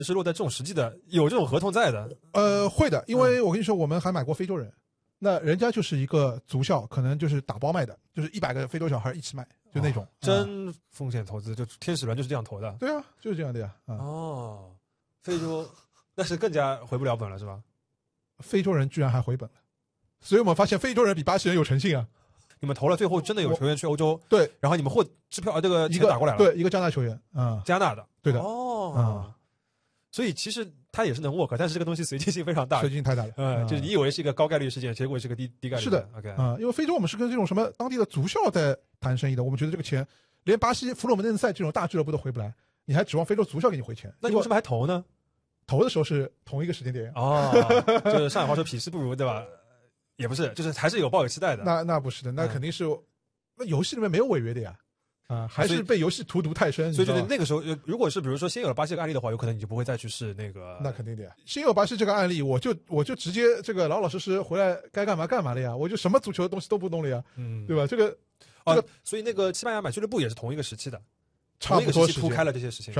是落在这种实际的有这种合同在的。 会的，因为我跟你说，我们还买过非洲人，那人家就是一个足校，可能就是打包卖的，就是100个非洲小孩一起卖，就那种。 真风险投资，就天使轮就是这样投的。 对啊，就是这样的呀。 哦，非洲那是更加回不了本了，是吧？ 非洲人居然还回本了，所以我们发现非洲人比巴西人有诚信啊。 你们投了，最后真的有球员去欧洲， 对， 然后你们获支票这个钱打过来了， 对，一个加纳球员， 加纳的， 对的， 所以其实他也是能 work， 但是这个东西随机性非常大， 随机性太大了， 就是你以为是一个高概率事件，结果是个低概率。 是的 ，OK， 因为非洲我们是跟这种什么当地的足校在谈生意的，我们觉得这个钱连巴西弗洛门顿塞这种大俱乐部都回不来，你还指望非洲足校给你回钱？ 那你为什么还投呢？ 投的时候是同一个时间点就是上海话说匹事不如，对吧？也不是，就是还是有抱有期待的。 那不是的，那肯定是，那游戏里面没有违约的呀，还是被游戏荼毒太深。 所以就是那个时候，如果是比如说先有了巴西这个案例的话，有可能你就不会再去试那个。 那肯定的呀，先有巴西这个案例，我就直接这个老老实实回来该干嘛干嘛了呀，我就什么足球的东西都不弄了呀，对吧？这个所以那个西班牙买俱乐部也是同一个时期的， 差不多铺开了这些事情。